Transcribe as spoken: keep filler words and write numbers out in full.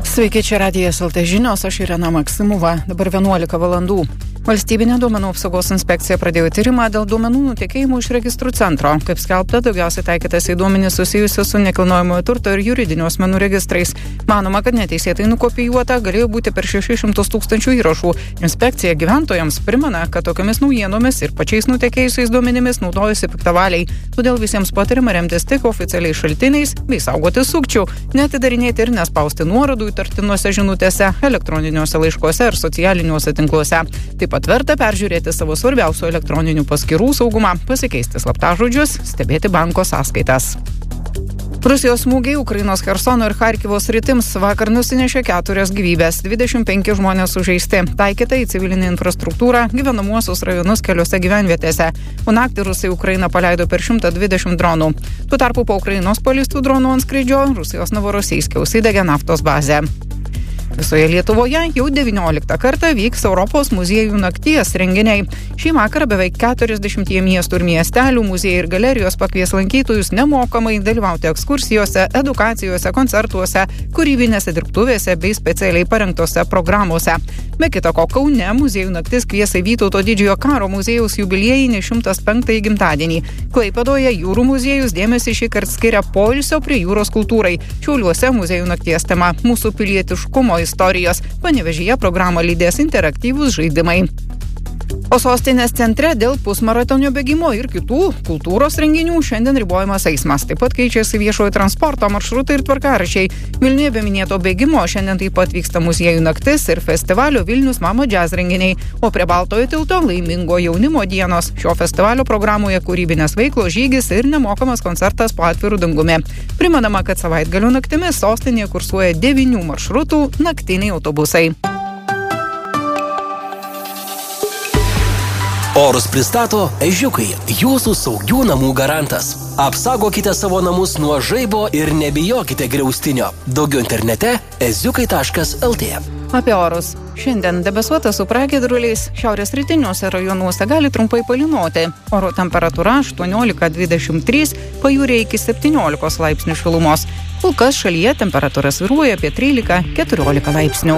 Sveiki, čia Radijas L T žinios, aš Irena Maksimova, dabar vienuolika valandų. Valstybinė duomenų apsaugos inspekcija pradėjo tyrimą dėl duomenų nutekėjimų iš registrų centro. Kaip skelbta, daugiausiai taikytas į duomenis susijusius su nekilnojamojo turto ir juridinių asmenų registrais. Manoma, kad neteisėtai nukopijuota galėjo būti per šešis šimtus tūkstančių įrašų. Inspekcija gyventojams primena, kad tokiamis naujienomis ir pačiais nutekėjusiais duomenimis naudojasi piktavaliai. Todėl visiems patariama remtis tik oficialiais šaltiniais bei saugoti sukčių, neatidarinėti ir nespausti nuorodų įtartinuose žinutėse, elektroniniuose laiškuose ir socialiniuose tinkluose. Taip pat verta peržiūrėti savo svarbiausių elektroninių paskyrų saugumą, pasikeisti slaptažodžius, stebėti banko sąskaitas. Rusijos smūgiai Ukrainos Chersono ir Charkivo sritims vakar nusinešė keturias gyvybės, dvidešimt penki žmonės sužeisti, taikyta į civilinę infrastruktūrą, gyvenamuosius rajonus keliose gyvenvietėse, o naktį rusai Ukrainą paleido per šimtą dvidešimt dronų. Tuo tarpu po Ukrainos paleistų dronų antskrydžio Rusijos Novorosijske užsidegė naftos bazė. Visoje Lietuvoje jau devynioliktą kartą vyks Europos muziejų nakties renginiai. Šį vakarą beveik keturiasdešimtyje miestų ir miestelių muziejai ir galerijos pakvies lankytojus nemokamai dalyvauti ekskursijose, edukacijose, koncertuose, kūrybinėse dirbtuvėse bei specialiai parengtose programuose. Be kita ko, Kaune muziejų naktis kvies į Vytauto didžiojo karo muziejaus jubiliejinį šimtas penktąjį gimtadienį. Klaipėdoje jūrų muziejus dėmesį šįkart skiria poilsio prie jūros kultūrai. Šiauliuose muziejų nakties tema mūsų pilietiškumo istorijos. Panevėžyje programą lydės interaktyvūs žaidimai. O sostinės centre dėl pusmaratonio bėgimo ir kitų kultūros renginių šiandien ribojamas eismas. Taip pat keičiasi viešojo transporto maršrutai ir tvarkaraščiai. Vilniuje be minėto bėgimo šiandien taip pat vyksta muziejų naktis ir festivalio Vilnius Mama Jazz renginiai. O prie Baltojo tilto laimingo jaunimo dienos. Šio festivalio programoje kūrybinės veiklos, žygis ir nemokamas koncertas po atviru dangumi. Primenama, kad savaitgalio naktimis sostinėje kursuoja devynių maršrutų naktiniai autobusai. Orus pristato Ežiukai, jūsų saugių namų garantas. Apsaugokite savo namus nuo žaibo ir nebijokite griaustinio. Daugiau internete eziukai taškas el tė. Apie orus. Šiandien debesuota su pragiedruliais, šiaurės rytiniuose rajonuose gali trumpai palynoti. Oro temperatūra aštuoniolika dvidešimt trys, pajūryje iki septyniolikos laipsnių šilumos. Kol kas šalyje temperatūra svyruoja apie trylika keturiolika laipsnių.